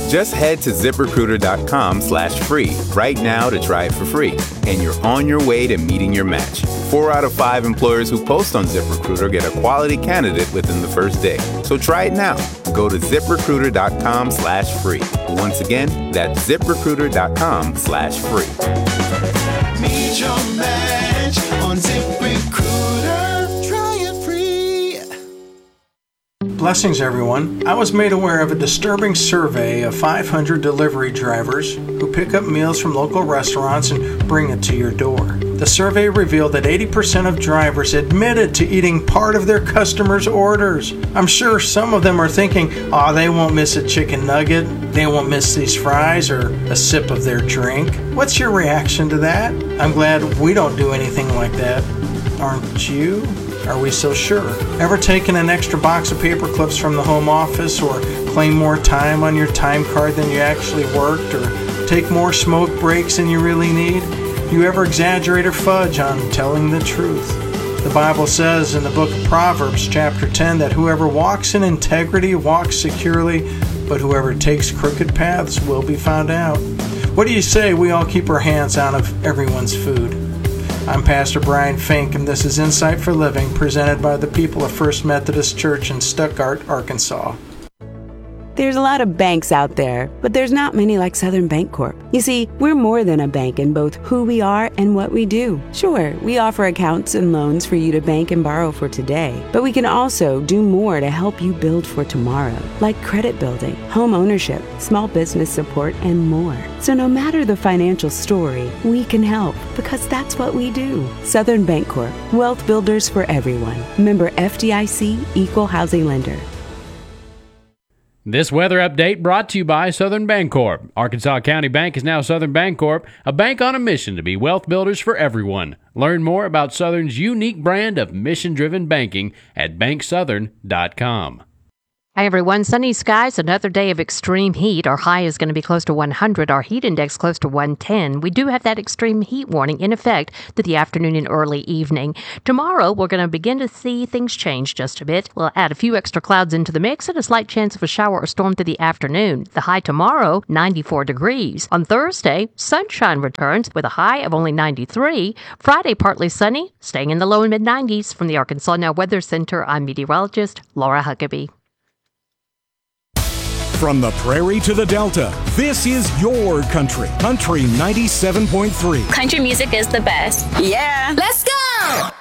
Just head to ZipRecruiter.com/free right now to try it for free, and you're on your way to meeting your match. 4 out of 5 employers who post on ZipRecruiter get a quality candidate within the first day. So try it now. Go to ZipRecruiter.com/free. Once again, that's ZipRecruiter.com/free. Meet your match on ZipRecruiter. Try it free. Blessings, everyone. I was made aware of a disturbing survey of 500 delivery drivers who pick up meals from local restaurants and bring it to your door. The survey revealed that 80% of drivers admitted to eating part of their customers' orders. I'm sure some of them are thinking, they won't miss a chicken nugget, they won't miss these fries or a sip of their drink. What's your reaction to that? I'm glad we don't do anything like that. Aren't you? Are we so sure? Ever taken an extra box of paper clips from the home office, or claim more time on your time card than you actually worked, or take more smoke breaks than you really need? You ever exaggerate or fudge on telling the truth? The Bible says in the book of Proverbs, chapter 10, that whoever walks in integrity walks securely, but whoever takes crooked paths will be found out. What do you say we all keep our hands out of everyone's food? I'm Pastor Brian Fink, and this is Insight for Living, presented by the people of First Methodist Church in Stuttgart, Arkansas. There's a lot of banks out there, but there's not many like Southern Bancorp. You see, we're more than a bank in both who we are and what we do. Sure, we offer accounts and loans for you to bank and borrow for today, but we can also do more to help you build for tomorrow, like credit building, home ownership, small business support, and more. So no matter the financial story, we can help, because that's what we do. Southern Bancorp, wealth builders for everyone. Member FDIC, Equal Housing Lender. This weather update brought to you by Southern Bancorp. Arkansas County Bank is now Southern Bancorp, a bank on a mission to be wealth builders for everyone. Learn more about Southern's unique brand of mission-driven banking at banksouthern.com. Hi, everyone. Sunny skies, another day of extreme heat. Our high is going to be close to 100. Our heat index close to 110. We do have that extreme heat warning in effect through the afternoon and early evening. Tomorrow, we're going to begin to see things change just a bit. We'll add a few extra clouds into the mix and a slight chance of a shower or storm through the afternoon. The high tomorrow, 94 degrees. On Thursday, sunshine returns with a high of only 93. Friday, partly sunny, staying in the low and mid-90s. From the Arkansas Now Weather Center, I'm meteorologist Laura Huckabee. From the prairie to the Delta, this is your country. Country 97.3. Country music is the best. Yeah. Let's go!